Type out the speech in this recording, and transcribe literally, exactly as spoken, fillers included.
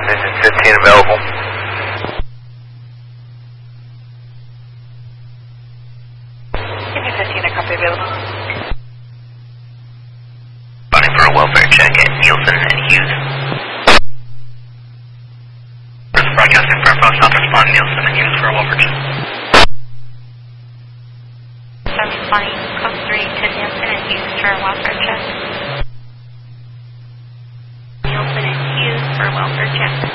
Engine fifteen available. Engine fifteen, a copy available. Running for a welfare check at Nielsen and Hughes. Broadcasting for a post south respond Nielsen and Hughes for a welfare check. That's fine. Code three to Nielsen and Hughes for a welfare check. Nielsen and Hughes for a welfare check.